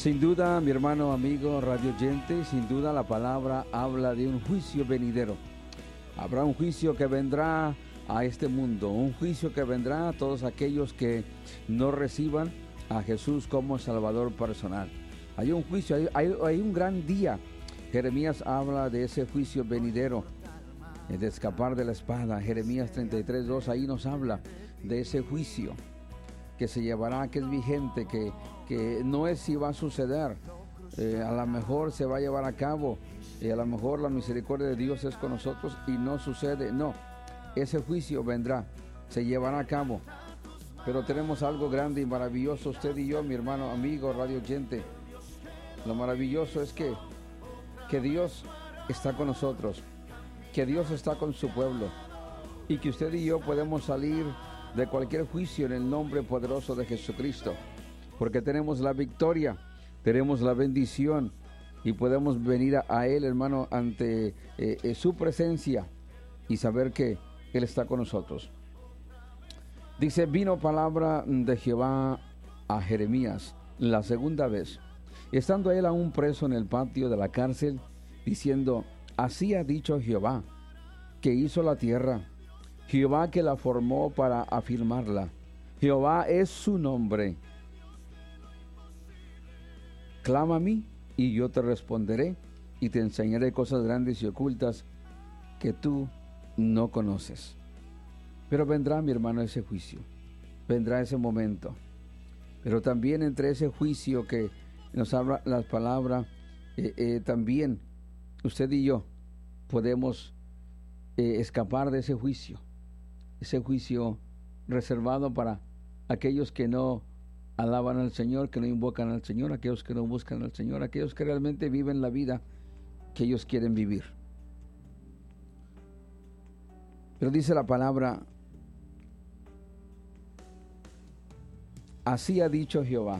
Sin duda, mi hermano, amigo, radio oyente, sin duda la palabra habla de un juicio venidero. Habrá un juicio que vendrá a este mundo, un juicio que vendrá a todos aquellos que no reciban a Jesús como Salvador personal. Hay un juicio, hay un gran día. Jeremías habla de ese juicio venidero, de escapar de la espada. Jeremías 33:2, ahí nos habla de ese juicio que se llevará, que es vigente, que no es si va a suceder, a lo mejor se va a llevar a cabo, a lo mejor la misericordia de Dios es con nosotros y no sucede. No, ese juicio vendrá, se llevará a cabo. Pero tenemos algo grande y maravilloso, usted y yo, mi hermano, amigo, radio oyente. Lo maravilloso es que Dios está con nosotros, que Dios está con su pueblo y que usted y yo podemos salir de cualquier juicio en el nombre poderoso de Jesucristo, porque tenemos la victoria, tenemos la bendición y podemos venir a Él, hermano, ante su presencia y saber que Él está con nosotros. Dice, vino palabra de Jehová a Jeremías la segunda vez, estando él aún preso en el patio de la cárcel, diciendo, así ha dicho Jehová, que hizo la tierra, Jehová que la formó para afirmarla, Jehová es su nombre. Clama a mí y yo te responderé y te enseñaré cosas grandes y ocultas que tú no conoces. Pero vendrá, mi hermano, ese juicio, vendrá ese momento. Pero también entre ese juicio que nos habla las palabras, también usted y yo podemos escapar de ese juicio reservado para aquellos que no alaban al Señor, que no invocan al Señor, aquellos que no buscan al Señor, aquellos que realmente viven la vida que ellos quieren vivir. Pero dice la palabra, así ha dicho Jehová,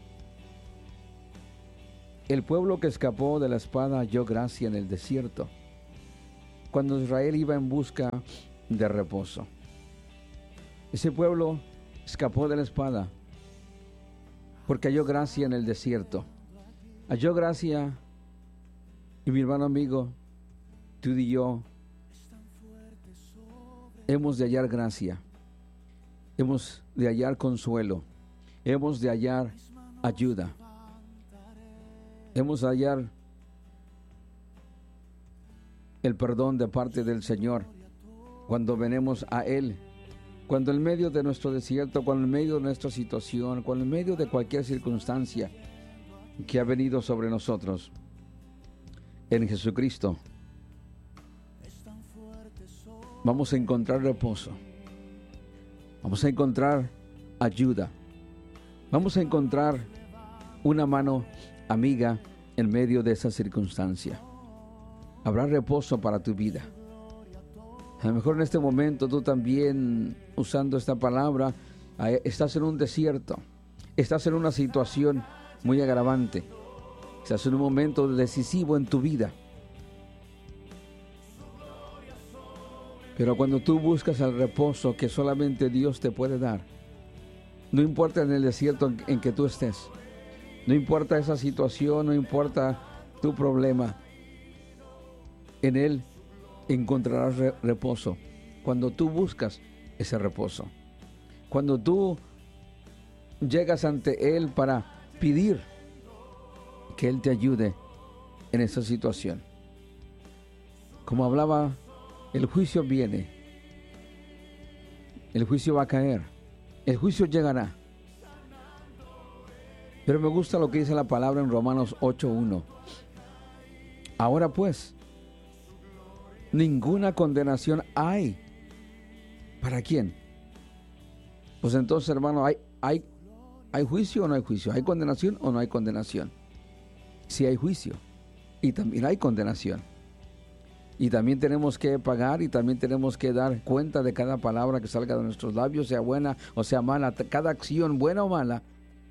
el pueblo que escapó de la espada halló gracia en el desierto, cuando Israel iba en busca de reposo. Ese pueblo escapó de la espada porque halló gracia en el desierto. Halló gracia, y mi hermano amigo, tú y yo hemos de hallar gracia, hemos de hallar consuelo, hemos de hallar ayuda, hemos de hallar el perdón de parte del Señor cuando venimos a Él, cuando en medio de nuestro desierto, cuando en medio de nuestra situación, cuando en medio de cualquier circunstancia que ha venido sobre nosotros, en Jesucristo vamos a encontrar reposo, vamos a encontrar ayuda, vamos a encontrar una mano amiga en medio de esa circunstancia. Habrá reposo para tu vida. A lo mejor en este momento tú también, usando esta palabra, estás en un desierto, estás en una situación muy agravante, estás en un momento decisivo en tu vida. Pero cuando tú buscas el reposo que solamente Dios te puede dar, no importa en el desierto en que tú estés, no importa esa situación, no importa tu problema, en Él encontrarás reposo. Cuando tú buscas ese reposo, cuando tú llegas ante Él para pedir que Él te ayude en esa situación. Como hablaba, el juicio viene, el juicio va a caer, el juicio llegará. Pero me gusta lo que dice la palabra en Romanos 8:1. Ahora pues, ninguna condenación hay. ¿Para quién? Pues entonces, hermano, ¿hay juicio o no hay juicio? ¿Hay condenación o no hay condenación? Sí hay juicio y también hay condenación. Y también tenemos que pagar y también tenemos que dar cuenta de cada palabra que salga de nuestros labios, sea buena o sea mala, cada acción buena o mala.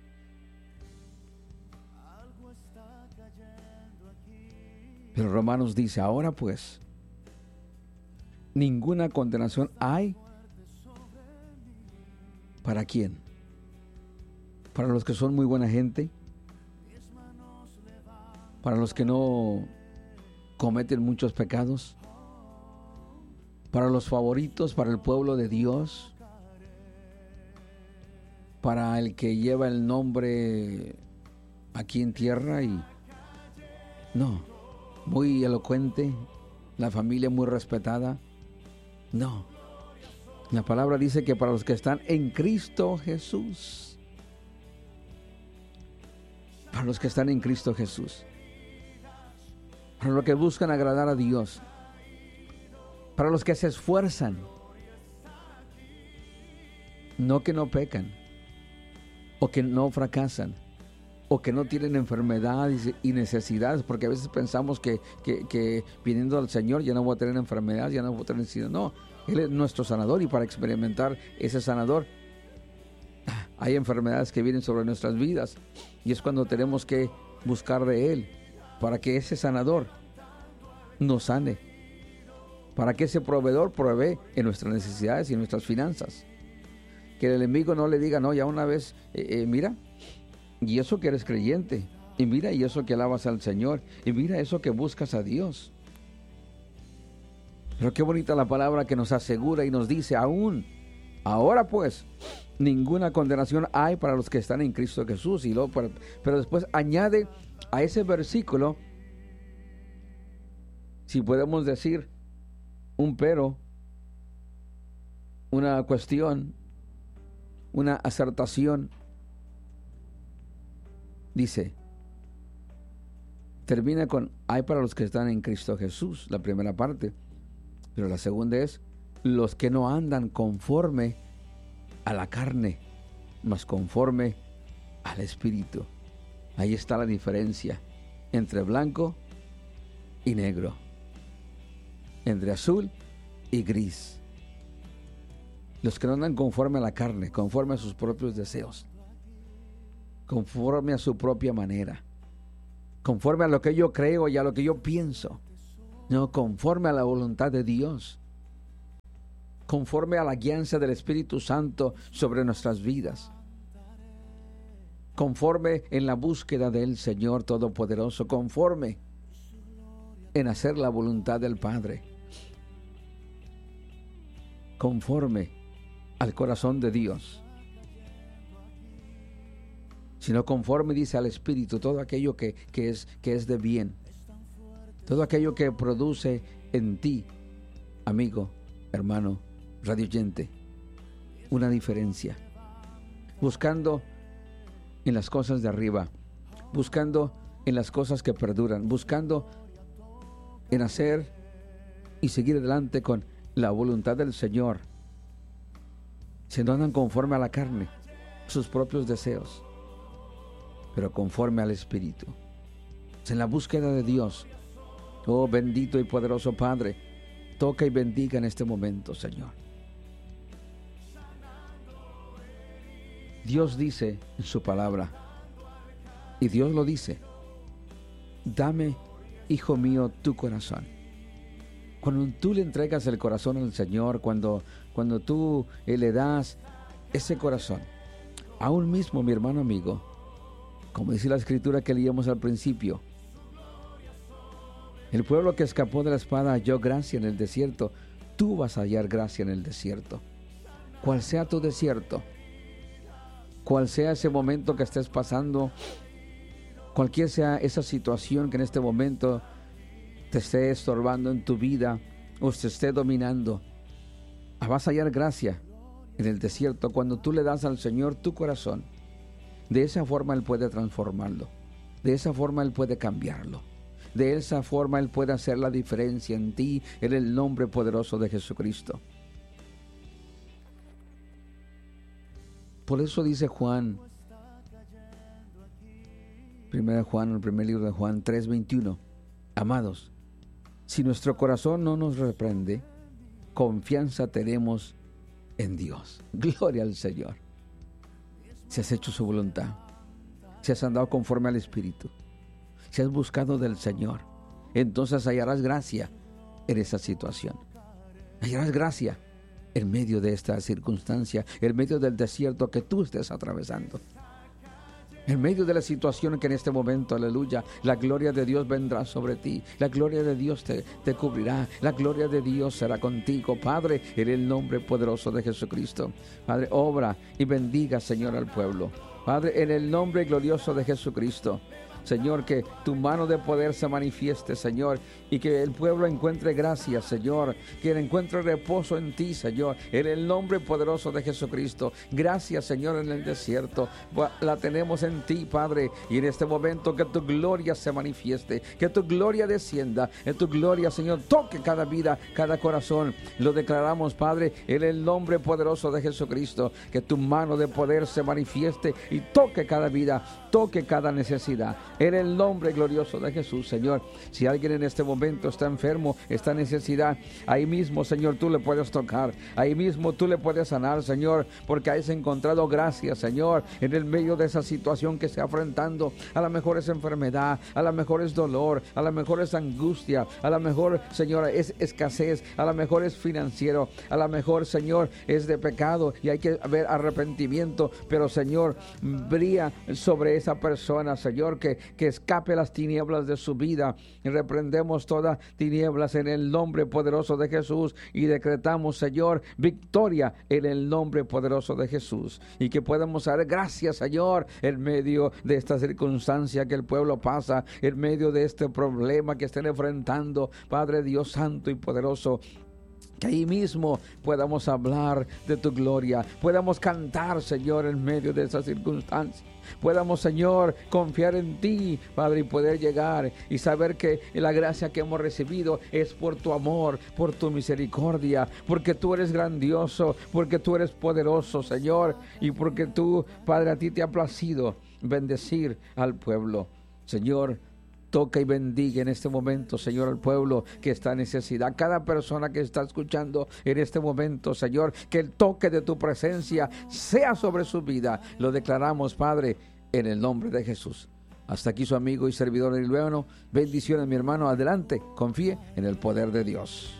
Pero Romanos dice, ahora pues, ninguna condenación hay. ¿Para quién? ¿Para los que son muy buena gente? para los que no cometen muchos pecados, para los favoritos, para el pueblo de Dios, para el que lleva el nombre aquí en tierra y no, muy elocuente, la familia muy respetada. No, la palabra dice que para los que están en Cristo Jesús, para los que están en Cristo Jesús, para los que buscan agradar a Dios, para los que se esfuerzan, no que no pecan, o que no fracasan, o que no tienen enfermedades y necesidades, porque a veces pensamos que viniendo al Señor ya no voy a tener enfermedades, ya no voy a tener necesidad. No, Él es nuestro sanador, y para experimentar ese sanador hay enfermedades que vienen sobre nuestras vidas, y es cuando tenemos que buscar de Él para que ese sanador nos sane, para que ese proveedor provee en nuestras necesidades y en nuestras finanzas. Que el enemigo no le diga, no, ya una vez, mira, y eso que eres creyente, y mira, y eso que alabas al Señor, y mira eso que buscas a Dios. Pero qué bonita la palabra que nos asegura y nos dice, aún, ahora pues, ninguna condenación hay para los que están en Cristo Jesús. Y luego, pero después añade a ese versículo, si podemos decir, un pero, una cuestión, una acertación. Dice, termina con, hay para los que están en Cristo Jesús, la primera parte, pero la segunda es, los que no andan conforme a la carne, mas conforme al Espíritu. Ahí está la diferencia entre blanco y negro, entre azul y gris. Los que no andan conforme a la carne, conforme a sus propios deseos, conforme a su propia manera, conforme a lo que yo creo y a lo que yo pienso, no, conforme a la voluntad de Dios, conforme a la guianza del Espíritu Santo sobre nuestras vidas, conforme en la búsqueda del Señor Todopoderoso, conforme en hacer la voluntad del Padre, conforme al corazón de Dios, sino conforme, dice, al Espíritu, todo aquello que es de bien, todo aquello que produce en ti, amigo, hermano, radioyente, una diferencia, buscando en las cosas de arriba, buscando en las cosas que perduran, buscando en hacer y seguir adelante con la voluntad del Señor. Si no andan conforme a la carne, sus propios deseos, pero conforme al Espíritu, en la búsqueda de Dios. Oh bendito y poderoso Padre, toca y bendiga en este momento, Señor. Dios dice en su palabra, y Dios lo dice, dame, hijo mío, tu corazón. Cuando tú le entregas el corazón al Señor, cuando tú le das ese corazón, aún mismo, mi hermano amigo, como dice la escritura que leíamos al principio, el pueblo que escapó de la espada halló gracia en el desierto. Tú vas a hallar gracia en el desierto. Cual sea tu desierto, cual sea ese momento que estés pasando, cualquier sea esa situación que en este momento te esté estorbando en tu vida o te esté dominando, vas a hallar gracia en el desierto cuando tú le das al Señor tu corazón. De esa forma Él puede transformarlo, de esa forma Él puede cambiarlo, de esa forma Él puede hacer la diferencia en ti, en el nombre poderoso de Jesucristo. Por eso dice Juan, 1 Juan, el primer libro de Juan 3:21, amados, si nuestro corazón no nos reprende, confianza tenemos en Dios. Gloria al Señor. Si has hecho su voluntad, si has andado conforme al Espíritu, si has buscado del Señor, entonces hallarás gracia en esa situación. Hallarás gracia en medio de esta circunstancia, en medio del desierto que tú estés atravesando. En medio de la situación que en este momento, aleluya, la gloria de Dios vendrá sobre ti. La gloria de Dios te cubrirá. La gloria de Dios será contigo, Padre, en el nombre poderoso de Jesucristo. Padre, obra y bendiga, Señor, al pueblo. Padre, en el nombre glorioso de Jesucristo. Señor, que tu mano de poder se manifieste, Señor, y que el pueblo encuentre gracia, Señor, que encuentre reposo en ti, Señor, en el nombre poderoso de Jesucristo. Gracias, Señor, en el desierto, la tenemos en ti, Padre, y en este momento que tu gloria se manifieste, que tu gloria descienda, en tu gloria, Señor, toque cada vida, cada corazón. Lo declaramos, Padre, en el nombre poderoso de Jesucristo, que tu mano de poder se manifieste y toque cada vida, toque cada necesidad. En el nombre glorioso de Jesús, Señor. Si alguien en este momento está enfermo, está en necesidad, ahí mismo, Señor, tú le puedes tocar. Ahí mismo tú le puedes sanar, Señor, porque hayas encontrado gracia, Señor, en el medio de esa situación que está enfrentando. A lo mejor es enfermedad, a lo mejor es dolor, a lo mejor es angustia, a lo mejor, Señor, es escasez, a lo mejor es financiero, a lo mejor, Señor, es de pecado y hay que haber arrepentimiento. Pero, Señor, brilla sobre esa persona, Señor, que escape las tinieblas de su vida. Y reprendemos todas tinieblas en el nombre poderoso de Jesús y decretamos, Señor, victoria en el nombre poderoso de Jesús. Y que podamos dar gracias, Señor, en medio de esta circunstancia que el pueblo pasa, en medio de este problema que estén enfrentando, Padre Dios santo y poderoso. Que ahí mismo podamos hablar de tu gloria, podamos cantar, Señor, en medio de esa circunstancia. Podamos, Señor, confiar en ti, Padre, y poder llegar y saber que la gracia que hemos recibido es por tu amor, por tu misericordia, porque tú eres grandioso, porque tú eres poderoso, Señor, y porque tú, Padre, a ti te ha placido bendecir al pueblo. Señor, toca y bendiga en este momento, Señor, al pueblo que está en necesidad. Cada persona que está escuchando en este momento, Señor, que el toque de tu presencia sea sobre su vida. Lo declaramos, Padre, en el nombre de Jesús. Hasta aquí su amigo y servidor Eli Luévano. Bendiciones, mi hermano. Adelante, confíe en el poder de Dios.